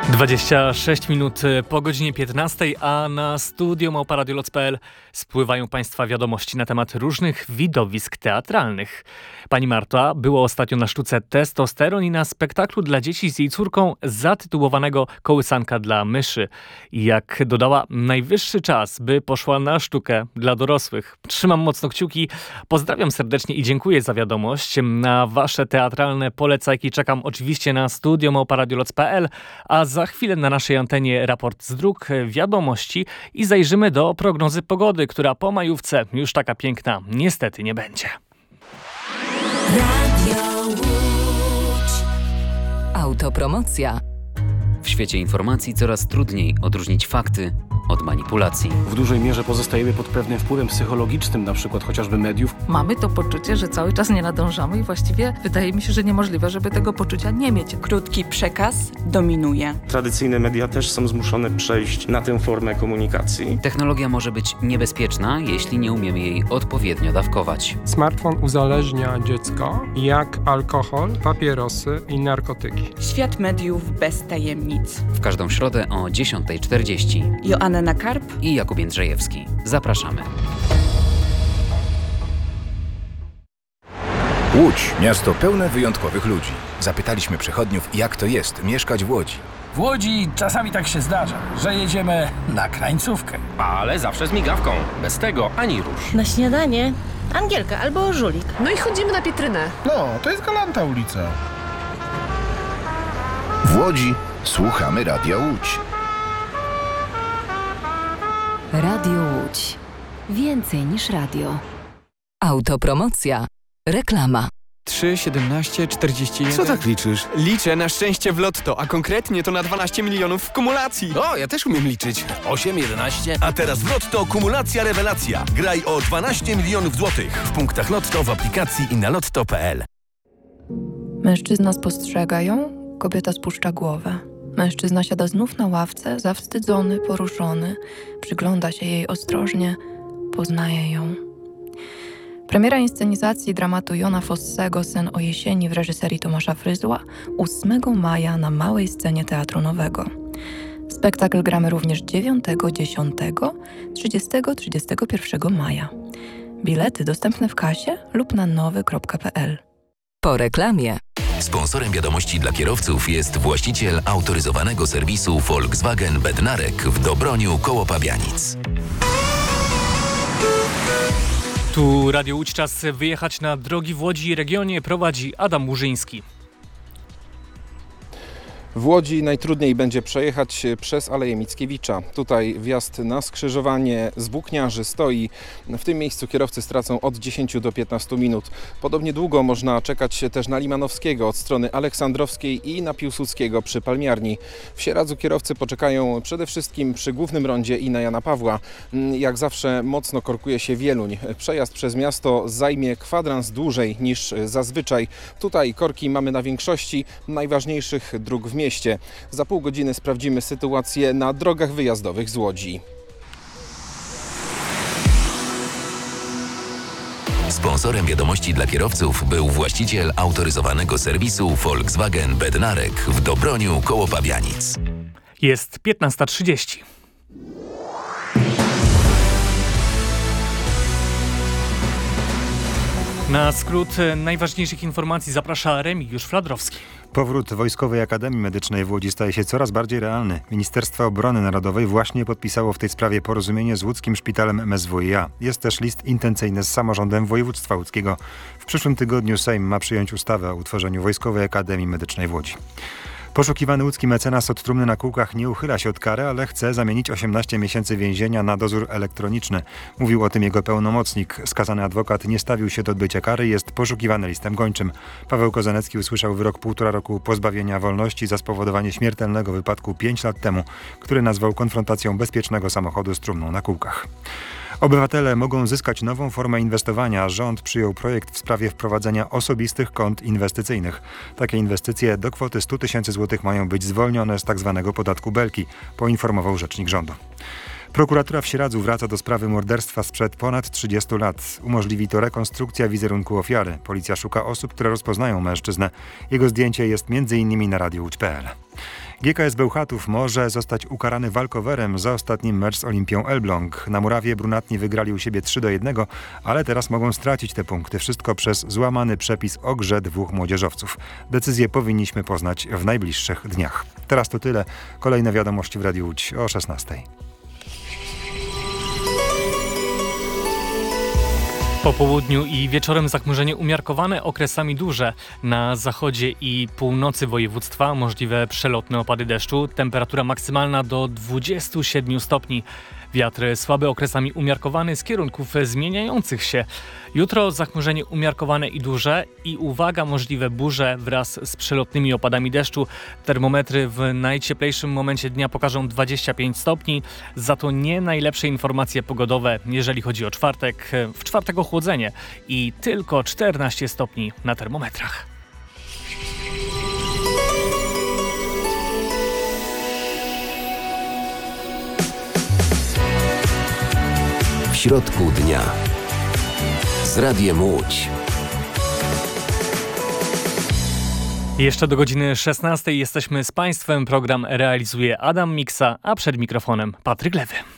26 minut po godzinie 15, a na studio małparadioloc.pl spływają Państwa wiadomości na temat różnych widowisk teatralnych. Pani Marta była ostatnio na sztuce Testosteron i na spektaklu dla dzieci z jej córką zatytułowanego Kołysanka dla myszy. I jak dodała, najwyższy czas, by poszła na sztukę dla dorosłych. Trzymam mocno kciuki, pozdrawiam serdecznie i dziękuję za wiadomość. Na Wasze teatralne polecajki czekam oczywiście na studio małparadioloc.pl, a za chwilę na naszej antenie raport z dróg, wiadomości i zajrzymy do prognozy pogody, która po majówce już taka piękna niestety nie będzie. Radio Łódź. Autopromocja. W świecie informacji coraz trudniej odróżnić fakty od manipulacji. W dużej mierze pozostajemy pod pewnym wpływem psychologicznym, na przykład chociażby mediów. Mamy to poczucie, że cały czas nie nadążamy i właściwie wydaje mi się, że niemożliwe, żeby tego poczucia nie mieć. Krótki przekaz dominuje. Tradycyjne media też są zmuszone przejść na tę formę komunikacji. Technologia może być niebezpieczna, jeśli nie umiemy jej odpowiednio dawkować. Smartfon uzależnia dziecko jak alkohol, papierosy i narkotyki. Świat mediów bez tajemnic. W każdą środę o 10:40. Joanna Karp i Jakub Jędrzejewski. Zapraszamy. Łódź, miasto pełne wyjątkowych ludzi. Zapytaliśmy przechodniów, jak to jest mieszkać w Łodzi. W Łodzi czasami tak się zdarza, że jedziemy na krańcówkę. Ale zawsze z migawką. Bez tego ani rusz. Na śniadanie Angielka albo żulik. No i chodzimy na Pietrynę. No, to jest Galanta ulica. W Łodzi słuchamy Radia Łódź. Radio Łódź. Więcej niż radio. Autopromocja. Reklama. 3, 17, 41... Co tak liczysz? Liczę na szczęście w lotto, a konkretnie to na 12 milionów w kumulacji. O, ja też umiem liczyć. 8, 11... A teraz w lotto kumulacja rewelacja. Graj o 12 milionów złotych. W punktach lotto, w aplikacji i na lotto.pl. Mężczyzna spostrzega ją, kobieta spuszcza głowę. Mężczyzna siada znów na ławce, zawstydzony, poruszony. Przygląda się jej ostrożnie, poznaje ją. Premiera inscenizacji dramatu Jona Fossego Sen o jesieni w reżyserii Tomasza Fryzła 8 maja na małej scenie Teatru Nowego. Spektakl gramy również 9, 10, 30, 31 maja. Bilety dostępne w kasie lub na nowy.pl. Po reklamie. Sponsorem wiadomości dla kierowców jest właściciel autoryzowanego serwisu Volkswagen Bednarek w Dobroniu koło Pabianic. Tu Radio Łódź, czas wyjechać na drogi w Łodzi i regionie, prowadzi Adam Łużyński. W Łodzi najtrudniej będzie przejechać przez Aleję Mickiewicza. Tutaj wjazd na skrzyżowanie z Włókniarzy stoi. W tym miejscu kierowcy stracą od 10 do 15 minut. Podobnie długo można czekać też na Limanowskiego od strony Aleksandrowskiej i na Piłsudskiego przy Palmiarni. W Sieradzu kierowcy poczekają przede wszystkim przy Głównym Rondzie i na Jana Pawła. Jak zawsze mocno korkuje się Wieluń. Przejazd przez miasto zajmie kwadrans dłużej niż zazwyczaj. Tutaj korki mamy na większości najważniejszych dróg w mieście. Za pół godziny sprawdzimy sytuację na drogach wyjazdowych z Łodzi. Sponsorem wiadomości dla kierowców był właściciel autoryzowanego serwisu Volkswagen Bednarek w Dobroniu koło Pabianic. Jest 15:30. Na skrót najważniejszych informacji zaprasza Remigiusz Fladrowski. Powrót Wojskowej Akademii Medycznej w Łodzi staje się coraz bardziej realny. Ministerstwo Obrony Narodowej właśnie podpisało w tej sprawie porozumienie z łódzkim szpitalem MSWiA. Jest też list intencyjny z samorządem województwa łódzkiego. W przyszłym tygodniu Sejm ma przyjąć ustawę o utworzeniu Wojskowej Akademii Medycznej w Łodzi. Poszukiwany łódzki mecenas od trumny na kółkach nie uchyla się od kary, ale chce zamienić 18 miesięcy więzienia na dozór elektroniczny. Mówił o tym jego pełnomocnik. Skazany adwokat nie stawił się do odbycia kary, jest poszukiwany listem gończym. Paweł Kozanecki usłyszał wyrok 1,5 roku pozbawienia wolności za spowodowanie śmiertelnego wypadku 5 lat temu, który nazwał konfrontacją bezpiecznego samochodu z trumną na kółkach. Obywatele mogą zyskać nową formę inwestowania. Rząd przyjął projekt w sprawie wprowadzenia osobistych kont inwestycyjnych. Takie inwestycje do kwoty 100 000 złotych mają być zwolnione z tzw. podatku Belki, poinformował rzecznik rządu. Prokuratura w Sieradzu wraca do sprawy morderstwa sprzed ponad 30 lat. Umożliwi to rekonstrukcja wizerunku ofiary. Policja szuka osób, które rozpoznają mężczyznę. Jego zdjęcie jest m.in. na radiowódź.pl. GKS Bełchatów może zostać ukarany walkowerem za ostatni mecz z Olimpią Elbląg. Na murawie brunatni wygrali u siebie 3-1, ale teraz mogą stracić te punkty. Wszystko przez złamany przepis o grze dwóch młodzieżowców. Decyzję powinniśmy poznać w najbliższych dniach. Teraz to tyle. Kolejne wiadomości w Radiu Łódź o 16:00. Po południu i wieczorem zachmurzenie umiarkowane, okresami duże. Na zachodzie i północy województwa możliwe przelotne opady deszczu. Temperatura maksymalna do 27 stopni. Wiatr słaby, okresami umiarkowany z kierunków zmieniających się. Jutro zachmurzenie umiarkowane i duże i uwaga, możliwe burze wraz z przelotnymi opadami deszczu. Termometry w najcieplejszym momencie dnia pokażą 25 stopni. Za to nie najlepsze informacje pogodowe, jeżeli chodzi o czwartek. W czwartek ochłodzenie i tylko 14 stopni na termometrach. W środku dnia z Radiem Łódź. Jeszcze do godziny 16:00 jesteśmy z Państwem. Program realizuje Adam Miksa, a przed mikrofonem Patryk Lewy.